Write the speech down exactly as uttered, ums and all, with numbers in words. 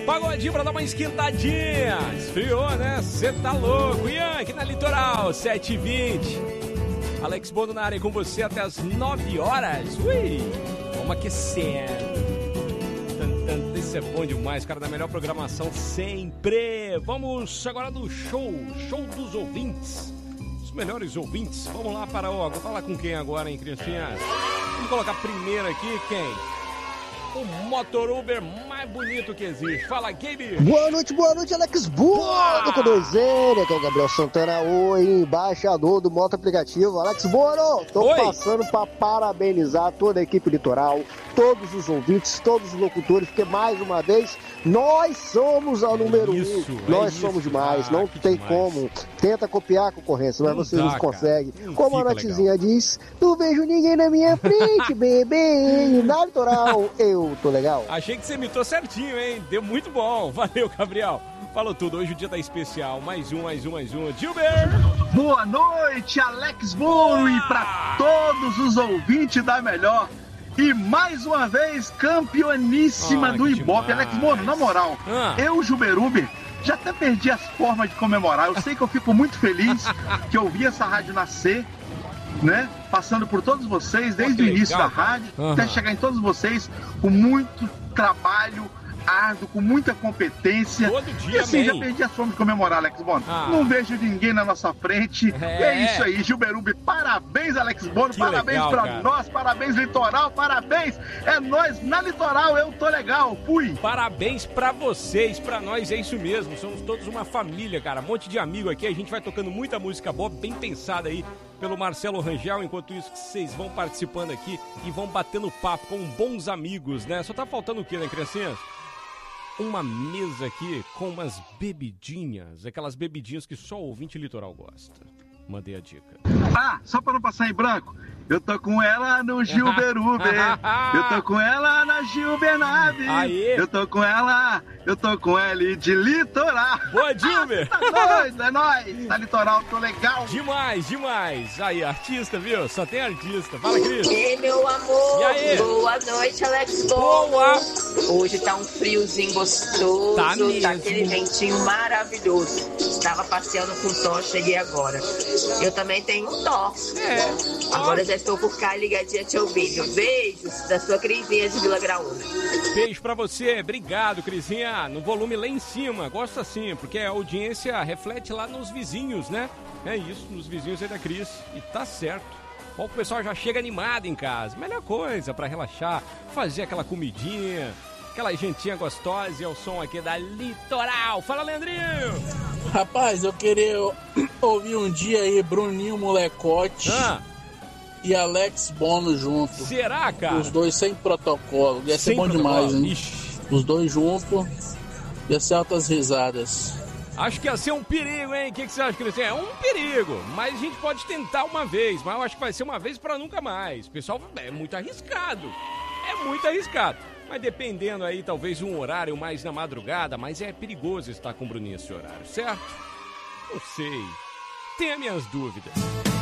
Pagodinho pra dar uma esquentadinha. Esfriou, né? Cê tá louco. Ian, aqui na Litoral, sete e vinte. Alex Bono na área com você até as nove horas. Ui, vamos aquecer. Isso é bom demais, cara, da melhor programação sempre. Vamos agora no show, show dos ouvintes. Os melhores ouvintes. Vamos lá para o... Vou falar com quem agora, hein, criancinhas? Vamos colocar primeiro aqui quem? O motor Uber mais bonito que existe. Fala, Gabe. Boa noite, boa noite, Alex Bono com dois N, aqui é o Gabriel Santana, oi, embaixador do Moto Aplicativo. Alex Bono, tô Oi. passando para parabenizar toda a equipe Litoral, todos os ouvintes, todos os locutores, porque mais uma vez, nós somos a número isso, um. Nós é somos isso. demais, ah, não tem demais. como. Tenta copiar a concorrência, mas não vocês dá, não conseguem. Não como a Natizinha legal. diz, não vejo ninguém na minha frente, bebê. Na Litoral, eu tô legal. Achei que você imitou certinho, hein? Deu muito bom. Valeu, Gabriel. Falou tudo. Hoje o dia tá especial. Mais um, mais um, mais um. Gilber! Boa noite, Alex Bono, e pra todos os ouvintes da Melhor. E mais uma vez, campeoníssima ah, do Ibope. Alex Bono, na moral, ah. eu, Gilberube, já até perdi as formas de comemorar. Eu sei que eu fico muito feliz que eu vi essa rádio nascer, né? Passando por todos vocês, desde oh, o início legal, da rádio, uhum. até chegar em todos vocês, com muito trabalho árduo, com muita competência. Todo dia, e assim, man. já perdi a forma de comemorar, Alex Bono. Ah. Não vejo ninguém na nossa frente. É, e é isso aí, Gilberube. Parabéns, Alex Bono. Que parabéns legal, pra cara. nós. Parabéns, Litoral. Parabéns. É nós na Litoral. Eu tô legal. Fui. Parabéns pra vocês, pra nós. É isso mesmo. Somos todos uma família, cara. Um monte de amigo aqui. A gente vai tocando muita música boa, bem pensada aí pelo Marcelo Rangel. Enquanto isso, vocês vão participando aqui e vão batendo papo com bons amigos, né? Só tá faltando o quê, né, criancinhas? Uma mesa aqui com umas bebidinhas, aquelas bebidinhas que só o ouvinte Litoral gosta. Mandei a dica. Ah, só para não passar em branco, eu tô com ela no Gilberube, eu tô com ela na Gilbernave, Aê. eu tô com ela, eu tô com ela de Litoral. Boa, Gilber! Ah, tá doido, é nóis, tá Litoral, tô legal. Demais, demais. Aí, artista, viu? Só tem artista. Fala, Cris. Ei, meu amor. E aí? Boa noite, Alex Bono. Boa. Hoje tá um friozinho gostoso, tá, tá aquele ventinho maravilhoso. Tava passeando com o Thor, cheguei agora. Eu também tenho um Thor. É. Agora já estou por cá ligadinha te ouvindo. Beijos da sua Crisinha de Vila Graúna. Beijo pra você. Obrigado, Crisinha. No volume lá em cima. Gosto assim, porque a audiência reflete lá nos vizinhos, né? É isso, nos vizinhos aí da Cris. E tá certo. Bom, o pessoal já chega animado em casa. Melhor coisa pra relaxar, fazer aquela comidinha, aquela jantinha gostosa. E é o som aqui da Litoral. Fala, Leandrinho! Rapaz, eu queria ouvir um dia aí Bruninho Molecote ah. e Alex Bono junto. Será, cara? Os dois sem protocolo. Ia sem ser bom protocolo. demais, hein? Ixi. Os dois juntos. Ia ser altas risadas. Acho que ia ser um perigo, hein? O que, que você acha, Cristian? É um perigo, mas a gente pode tentar uma vez, mas eu acho que vai ser uma vez pra nunca mais. Pessoal, é muito arriscado. É muito arriscado. Mas dependendo aí, talvez um horário mais na madrugada, mas é perigoso estar com o Bruninho esse horário, certo? Não sei. Tenho minhas dúvidas.